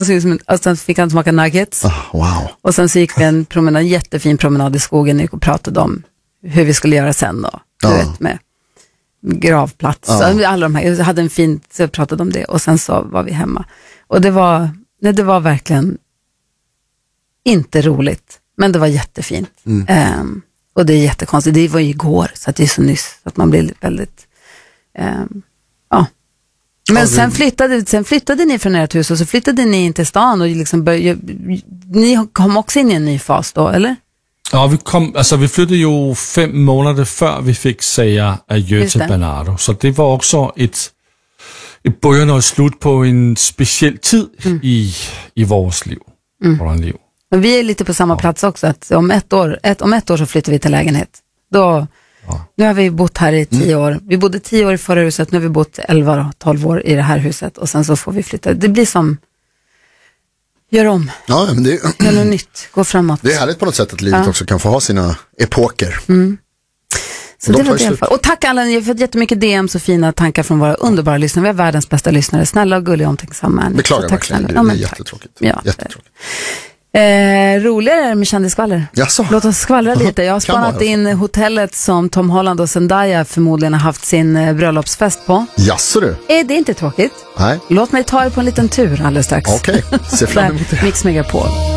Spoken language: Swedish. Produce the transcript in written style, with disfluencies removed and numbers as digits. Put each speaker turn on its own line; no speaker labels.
och sen fick han smaka nuggets.
Wow.
Och sen så gick vi en jättefin promenad i skogen och pratade om hur vi skulle göra sen då. Du vet, med gravplats. Alla de här, jag hade en fin, så jag pratade om det. Och sen så var vi hemma. Och det var verkligen inte roligt. Men det var jättefint. Och det är jättekonstigt. Det var ju igår, så att det är så nyss. Så att man blir väldigt... Men sen flyttade ni från ert hus och så flyttade ni in till stan och liksom ni kom också in i en ny fas då, eller?
Ja, vi flyttade ju 5 månader för vi fick säga adjö till Bernardo. Så det var också ett början och ett slut på en speciell tid i vårt liv. Våran liv.
Men vi är lite på samma plats också, att om ett år så flyttar vi till lägenhet. Nu har vi bott här i 10 år. Vi bodde 10 år i förra huset, nu har vi bott 11-12 år i det här huset. Och sen så får vi flytta. Det blir som, gör om.
Ja, men det
är något nytt, gå framåt.
Det är härligt på något sätt att livet också kan få ha sina epoker.
Så det var det. Och tack alla, ni har fått jättemycket DMs och fina tankar från våra underbara lyssnare. Vi har världens bästa lyssnare, snälla och gulliga och omtänksamma.
Beklagar verkligen, det är jättetråkigt.
Ja,
jättetråkigt.
Roligare är det med kändisskvaller.
Jaså?
Låt oss skvallra lite. Jag har spanat in hotellet som Tom Holland och Zendaya förmodligen har haft sin bröllopsfest på.
Jaså du?
Det är inte tråkigt.
Nej.
Låt mig ta er på en liten tur alldeles strax.
Okej, se fram emot det.
Mix Megapol.